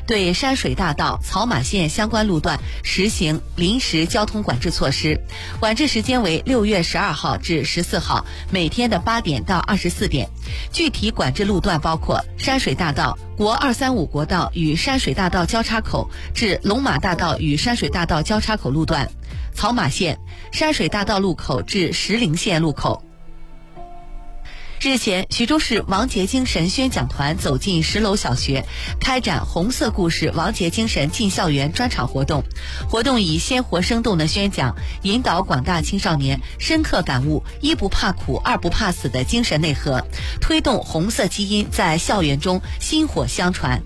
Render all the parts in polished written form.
对山水大道、草马线相关路段实行临时交通管制措施，管制时间为6月12号至14号，每天的8点到24点。具体管制路段包括山水大道、国235国道与山水大道交叉口至龙马大道与山水大道交叉口路段，草马线、山水大道路口至石林线路口。日前，徐州市王杰精神宣讲团走进10楼小学，开展红色故事王杰精神进校园专场活动。活动以鲜活生动的宣讲，引导广大青少年深刻感悟一不怕苦、二不怕死的精神内核，推动红色基因在校园中薪火相传。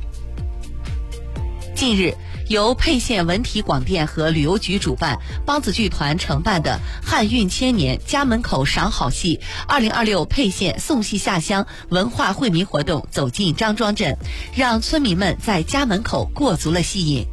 近日，由沛县文体广电和旅游局主办，梆子剧团承办的汉运千年家门口赏好戏2026沛县送戏下乡文化惠民活动走进张庄镇，让村民们在家门口过足了戏瘾。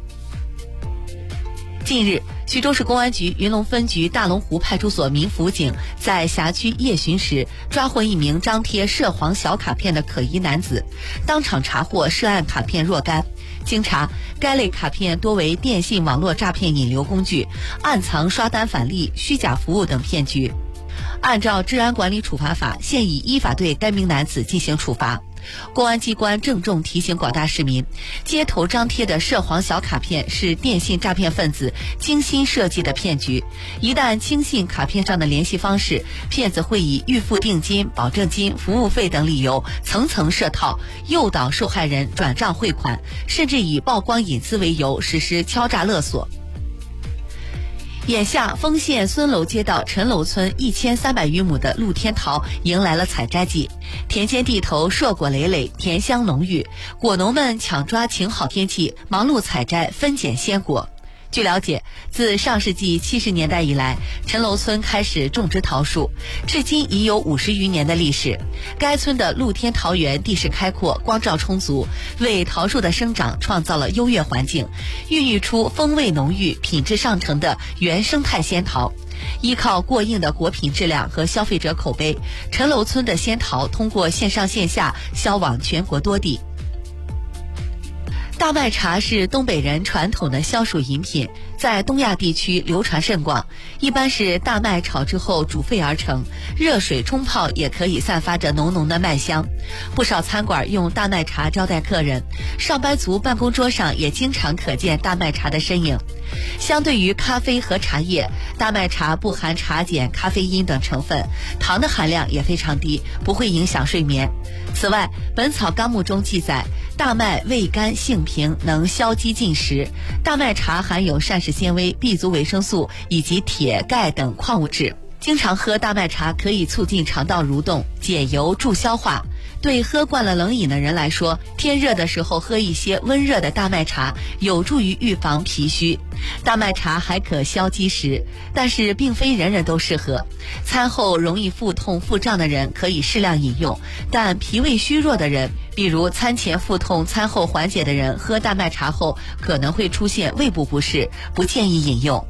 近日，徐州市公安局云龙分局大龙湖派出所民辅警在辖区夜巡时，抓获一名张贴涉黄小卡片的可疑男子，当场查获涉案卡片若干。经查，该类卡片多为电信网络诈骗引流工具，暗藏刷单返利、虚假服务等骗局。按照治安管理处罚法，现已依法对该名男子进行处罚。公安机关郑重提醒广大市民，街头张贴的涉黄小卡片是电信诈骗分子精心设计的骗局。一旦轻信卡片上的联系方式，骗子会以预付定金、保证金、服务费等理由层层设套，诱导受害人转账汇款，甚至以曝光隐私为由实施敲诈勒索。眼下，丰县孙楼街道陈楼村1300余亩的露天桃迎来了采摘季，田间地头硕果累累，甜香浓郁，果农们抢抓晴好天气，忙碌采摘分拣鲜果。据了解，自上世纪70年代以来，陈楼村开始种植桃树，至今已有50余年的历史。该村的露天桃园地势开阔，光照充足，为桃树的生长创造了优越环境，孕育出风味浓郁、品质上乘的原生态仙桃。依靠过硬的果品质量和消费者口碑，陈楼村的仙桃通过线上线下销往全国多地。大麦茶是东北人传统的消暑饮品，在东亚地区流传甚广。一般是大麦炒之后煮沸而成，热水冲泡也可以散发着浓浓的麦香。不少餐馆用大麦茶招待客人，上班族办公桌上也经常可见大麦茶的身影。相对于咖啡和茶叶，大麦茶不含茶碱、咖啡因等成分，糖的含量也非常低，不会影响睡眠。此外，《本草纲目》中记载，大麦味甘性平，能消积进食。大麦茶含有膳食纤维、B 族维生素以及铁、钙等矿物质。经常喝大麦茶可以促进肠道蠕动、解油、助消化。对喝惯了冷饮的人来说，天热的时候喝一些温热的大麦茶，有助于预防脾虚。大麦茶还可消积食，但是并非人人都适合。餐后容易腹痛、腹胀的人可以适量饮用，但脾胃虚弱的人，比如餐前腹痛、餐后缓解的人，喝大麦茶后可能会出现胃部不适，不建议饮用。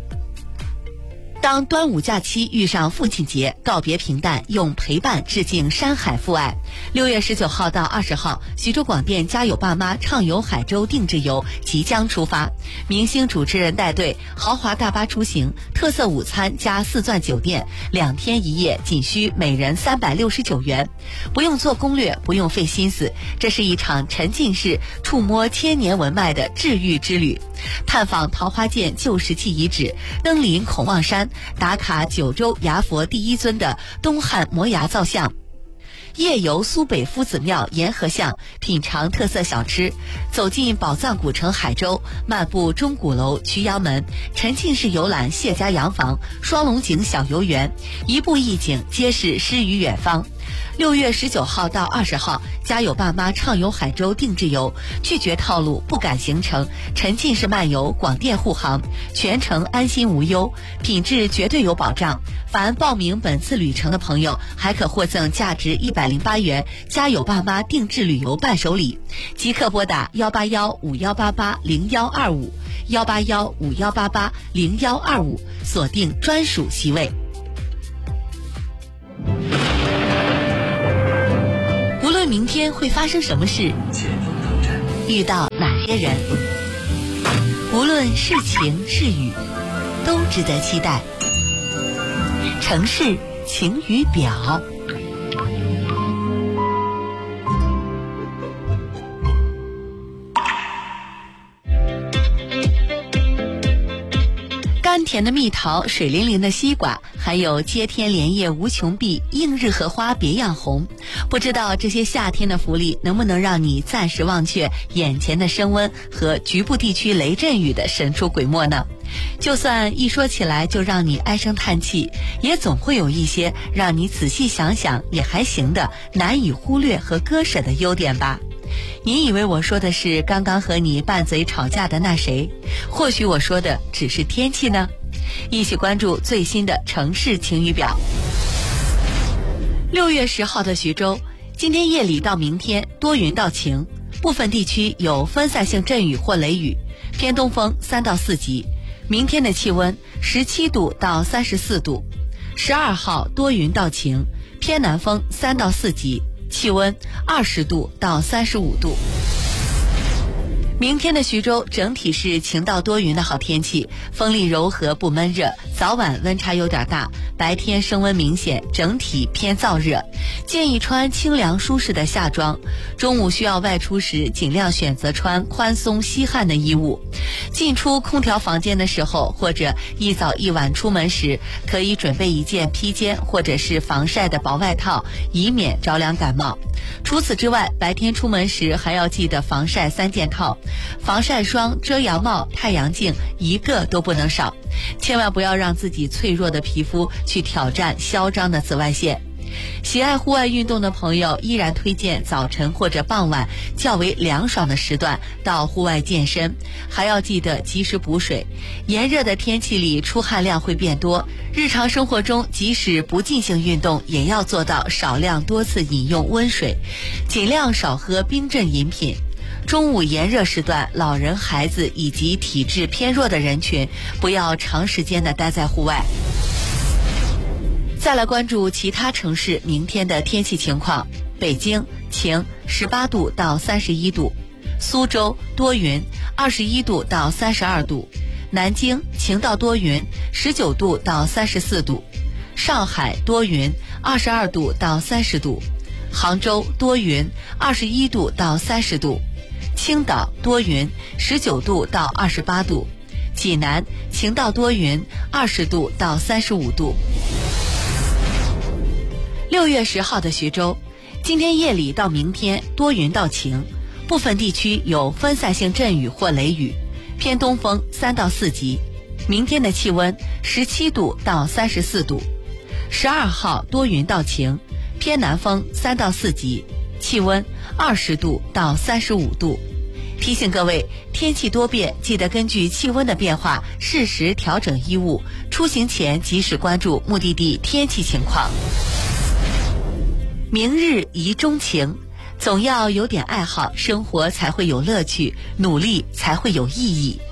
当端午假期遇上父亲节，告别平淡，用陪伴致敬山海父爱。6月19号到20号，徐州广电家有爸妈畅游海州定制游即将出发，明星主持人带队，豪华大巴出行，特色午餐加4钻酒店，2天1夜仅需每人369元。不用做攻略，不用费心思，这是一场沉浸式触摸千年文脉的治愈之旅。探访桃花涧旧石器遗址，登临孔望山，打卡九州牙佛第一尊的东汉磨牙造像，夜游苏北夫子庙沿河巷，品尝特色小吃，走进宝藏古城海州，漫步钟鼓楼、渠阳门，沉浸式游览谢家洋房、双龙井小游园，一步一景，皆是诗与远方。6月19号到20号，家有爸妈畅游海州定制游，拒绝套路，不赶行程，沉浸式漫游，广电护航，全程安心无忧，品质绝对有保障。凡报名本次旅程的朋友，还可获赠价值108元家有爸妈定制旅游伴手礼。即刻拨打18151880125，18151880125，锁定专属席位。无论明天会发生什么事，遇到哪些人。无论是晴是雨，都值得期待。城市晴雨表。甘甜的蜜桃，水灵灵的西瓜，还有接天莲叶无穷碧，映日荷花别样红。不知道这些夏天的福利能不能让你暂时忘却眼前的升温和局部地区雷阵雨的神出鬼没呢？就算一说起来就让你唉声叹气，也总会有一些让你仔细想想也还行的难以忽略和割舍的优点吧。你以为我说的是刚刚和你拌嘴吵架的那谁？或许我说的只是天气呢？一起关注最新的城市晴雨表。6月10号的徐州，今天夜里到明天多云到晴，部分地区有分散性阵雨或雷雨，偏东风3到4级。明天的气温17度到34度。12号多云到晴，偏南风3到4级，气温20度到35度。明天的徐州整体是晴到多云的好天气，风力柔和不闷热，早晚温差有点大，白天升温明显，整体偏燥热，建议穿清凉舒适的夏装。中午需要外出时尽量选择穿宽松吸汗的衣物。进出空调房间的时候，或者一早一晚出门时，可以准备一件披肩或者是防晒的薄外套，以免着凉感冒。除此之外，白天出门时还要记得防晒3件套，防晒霜、遮阳帽、太阳镜一个都不能少，千万不要让自己脆弱的皮肤去挑战嚣张的紫外线。喜爱户外运动的朋友依然推荐早晨或者傍晚较为凉爽的时段到户外健身，还要记得及时补水。炎热的天气里出汗量会变多，日常生活中即使不进行运动，也要做到少量多次饮用温水，尽量少喝冰镇饮品。中午炎热时段，老人、孩子以及体质偏弱的人群不要长时间的待在户外。再来关注其他城市明天的天气情况。北京晴，18度到31度；苏州多云，21度到32度；南京晴到多云，19度到34度；上海多云，22度到30度；杭州多云，21度到30度；青岛多云，19度到28度；济南晴到多云，20度到35度。6月10号的徐州，今天夜里到明天多云到晴，部分地区有分散性阵雨或雷雨，偏东风3到4级。明天的气温17度到34度。12号多云到晴，偏南风3到4级，气温20度到35度。提醒各位，天气多变，记得根据气温的变化适时调整衣物，出行前及时关注目的地天气情况。明日宜钟情，总要有点爱好，生活才会有乐趣，努力才会有意义。